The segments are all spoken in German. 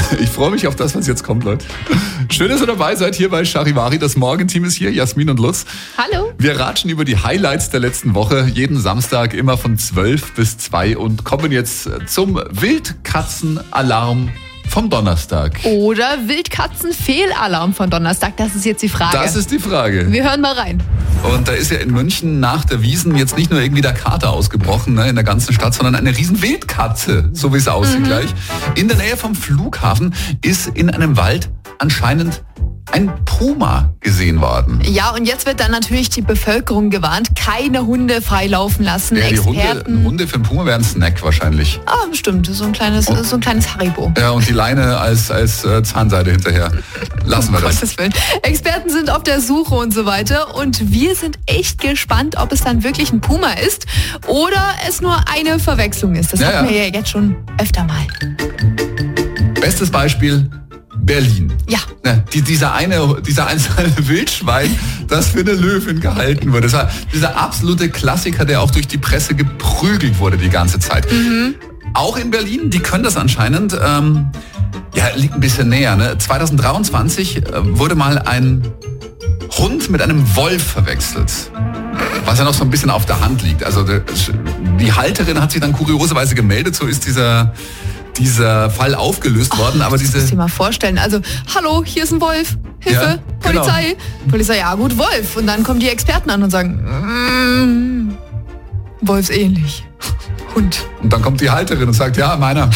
Ich freue mich auf das, was jetzt kommt, Leute. Schön, dass ihr dabei seid hier bei Charivari. Das Morgenteam ist hier, Jasmin und Lutz. Hallo. Wir ratschen über die Highlights der letzten Woche. Jeden Samstag immer von 12 bis 2 und kommen jetzt zum Wildkatzenalarm vom Donnerstag. Oder Wildkatzenfehlalarm von Donnerstag, das ist jetzt die Frage. Das ist die Frage. Wir hören mal rein. Und da ist ja in München nach der Wiesn jetzt nicht nur irgendwie der Kater ausgebrochen, ne, in der ganzen Stadt, sondern eine riesen Wildkatze, so wie es aussieht gleich. In der Nähe vom Flughafen ist in einem Wald anscheinend ein Puma gesehen worden. Ja, und jetzt wird dann natürlich die Bevölkerung gewarnt, keine Hunde freilaufen lassen. Ja, die Hunde für den Puma wären ein Snack wahrscheinlich. Ah, bestimmt, so ein kleines Haribo. Ja, und die Leine als Zahnseide hinterher. Lassen wir das. Gottes Willen. Experten sind auf der Suche und so weiter. Und wir sind echt gespannt, ob es dann wirklich ein Puma ist oder es nur eine Verwechslung ist. Das hatten wir ja jetzt schon öfter mal. Bestes Beispiel: Berlin. Ja. Dieser einzelne Wildschwein, das für eine Löwin gehalten wurde. Das war dieser absolute Klassiker, der auch durch die Presse geprügelt wurde die ganze Zeit. Auch in Berlin, die können das anscheinend, liegt ein bisschen näher. Ne? 2023 wurde mal ein Hund mit einem Wolf verwechselt. Was ja noch so ein bisschen auf der Hand liegt. Also die Halterin hat sich dann kurioserweise gemeldet, so ist dieser Fall aufgelöst worden, aber das musst du dir mal vorstellen. Also, hallo, hier ist ein Wolf. Hilfe, ja, Polizei. Genau. Polizei, ja gut, Wolf. Und dann kommen die Experten an und sagen, wolfsähnlich. Hund. Und dann kommt die Halterin und sagt, ja, meiner.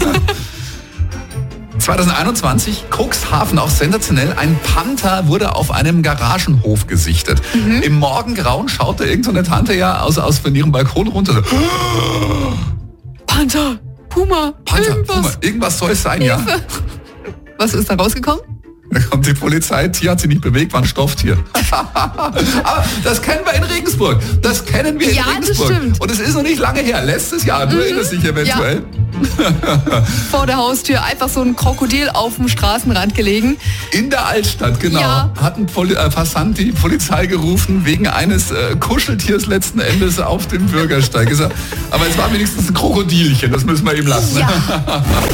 2021, Cuxhaven, auch sensationell, ein Panther wurde auf einem Garagenhof gesichtet. Im Morgengrauen schaute irgendeine Tante ja von ihrem Balkon runter. So, Panther, Puma, irgendwas soll es sein, Hilfe. ja. Was ist da rausgekommen? Da kommt die Polizei, Tier hat sich nicht bewegt, war ein Stofftier. Aber das kennen wir in Regensburg. Das kennen wir in Regensburg. Das stimmt. Und es ist noch nicht lange her. Letztes Jahr, du erinnerst dich eventuell. Ja. Vor der Haustür einfach so ein Krokodil auf dem Straßenrand gelegen. In der Altstadt, genau. Ja. Hat ein Passant die Polizei gerufen wegen eines Kuscheltiers letzten Endes auf dem Bürgersteig. Aber es war wenigstens ein Krokodilchen, das müssen wir ihm lassen. Ja.